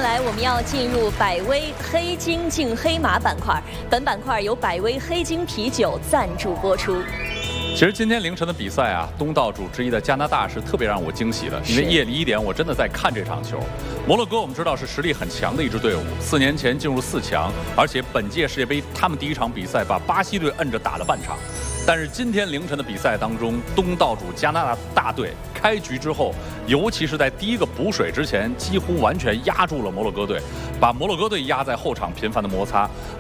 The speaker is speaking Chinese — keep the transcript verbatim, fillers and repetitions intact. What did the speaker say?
下来我们要进入百威黑金净黑马板块，本板块由百威黑金啤酒赞助播出。 其实今天凌晨的比赛啊，东道主之一的加拿大是特别让我惊喜的，因为夜里一点我真的在看这场球。摩洛哥我们知道是实力很强的一支队伍，四年前进入四强，而且本届世界杯他们第一场比赛把巴西队摁着打了半场。但是今天凌晨的比赛当中，东道主加拿大大队开局之后，尤其是在第一个补水之前，几乎完全压住了摩洛哥队，把摩洛哥队压在后场频繁的摩擦。